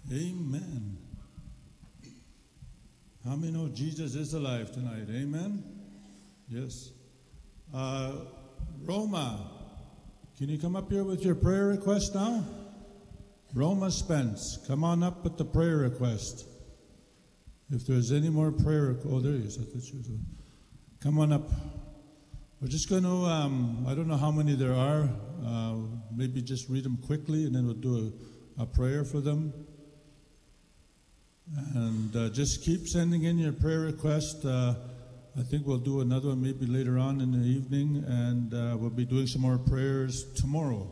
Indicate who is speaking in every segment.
Speaker 1: Amen. How many know Jesus is alive tonight? Amen? Yes. Roma, can you come up here with your prayer request now? Roma Spence, come on up with the prayer request. If there's any more prayer, oh, there he is. Come on up. We're just going to, I don't know how many there are. Maybe just read them quickly, and then we'll do a prayer for them. And just keep sending in your prayer request. I think we'll do another one maybe later on in the evening, and we'll be doing some more prayers tomorrow.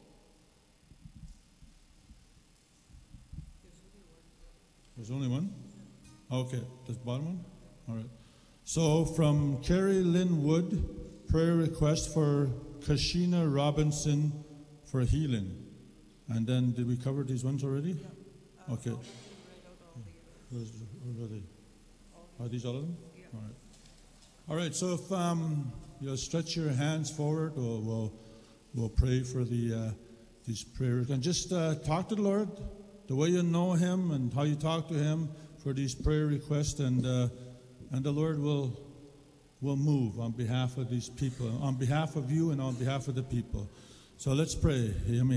Speaker 1: There's only one? Okay, this bottom one? All right. So from Carrie Lynn Wood, prayer request for Kashina Robinson for healing. And then, did we cover these ones already? Yeah. Okay. Where are they? Are these all of them? Yeah. All right. All right, so if you'll stretch your hands forward, we'll pray for these prayers. And just talk to the Lord the way you know Him and how you talk to Him for these prayer requests, and the Lord will move on behalf of these people, on behalf of you and on behalf of the people. So let's pray.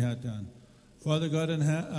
Speaker 1: Father God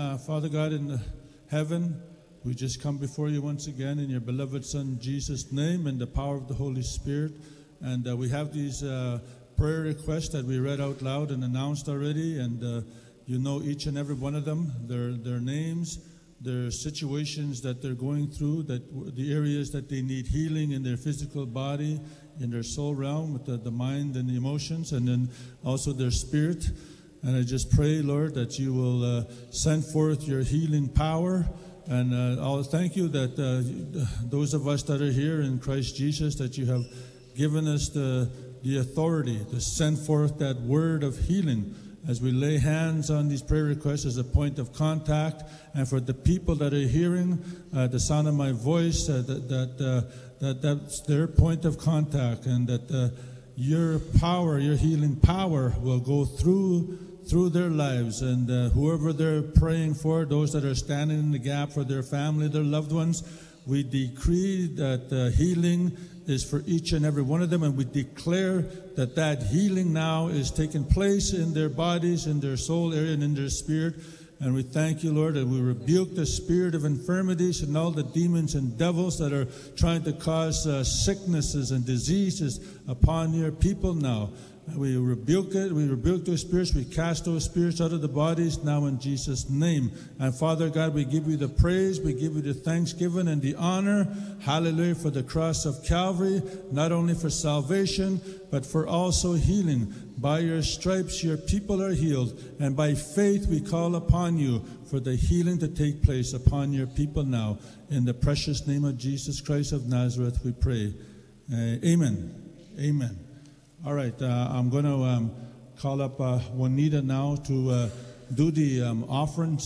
Speaker 1: in heaven, we just come before you once again in your beloved Son Jesus' name and the power of the Holy Spirit. And we have these prayer requests that we read out loud and announced already, and you know each and every one of them, their names, their situations that they're going through, that the areas that they need healing in their physical body, in their soul realm, with the mind and the emotions, and then also their spirit. And I just pray, Lord, that you will send forth your healing power. And I'll thank you that those of us that are here in Christ Jesus, that you have given us the authority to send forth that word of healing as we lay hands on these prayer requests as a point of contact. And for the people that are hearing the sound of my voice, that's their point of contact, and that your power, your healing power will go through their lives, and whoever they're praying for, those that are standing in the gap for their family, their loved ones, we decree that healing is for each and every one of them, and we declare that healing now is taking place in their bodies, in their soul area, and in their spirit. And we thank you, Lord, and we rebuke the spirit of infirmities and all the demons and devils that are trying to cause sicknesses and diseases upon your people now. We rebuke it. We rebuke those spirits. We cast those spirits out of the bodies now in Jesus' name. And Father God, we give you the praise. We give you the thanksgiving and the honor. Hallelujah, for the cross of Calvary, not only for salvation, but for also healing. By your stripes, your people are healed. And by faith, we call upon you for the healing to take place upon your people now. In the precious name of Jesus Christ of Nazareth, we pray. Amen. Amen. All right, I'm going to call up Juanita now to do the offering